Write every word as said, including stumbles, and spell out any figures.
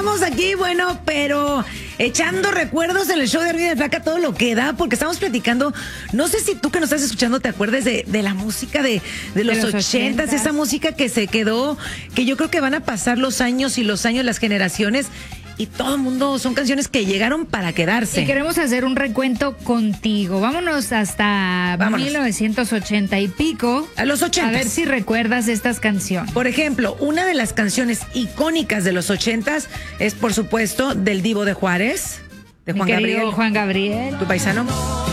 estamos aquí, bueno, pero echando recuerdos en el show de Erwin y Flaca, todo lo que da, porque estamos platicando. No sé si tú que nos estás escuchando te acuerdes de, de la música de, de los ochentas, esa música que se quedó, que yo creo que van a pasar los años y los años, las generaciones. Y todo el mundo, son canciones que llegaron para quedarse. Y queremos hacer un recuento contigo. Vámonos hasta Vámonos. mil novecientos ochenta y pico. A los ochentas. A ver si recuerdas estas canciones. Por ejemplo, una de las canciones icónicas de los ochentas es, por supuesto, del Divo de Juárez, de Juan Mi Gabriel. Juan Gabriel. ¿Tu paisano?